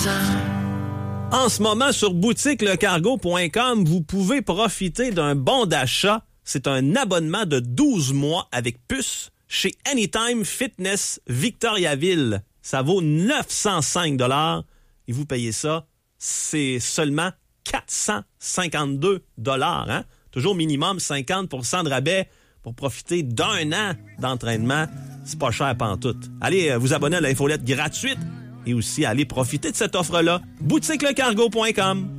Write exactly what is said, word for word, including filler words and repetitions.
En ce moment, sur boutique le cargo point com, vous pouvez profiter d'un bon d'achat. C'est un abonnement de douze mois avec puce chez Anytime Fitness Victoriaville. Ça vaut neuf cent cinq dollars et vous payez ça, c'est seulement quatre cent cinquante-deux dollars. Hein? Toujours minimum cinquante pour cent de rabais pour profiter d'un an d'entraînement. C'est pas cher pantoute. Allez vous abonner à l'infolette gratuite et aussi aller profiter de cette offre-là. boutique le cargo point com.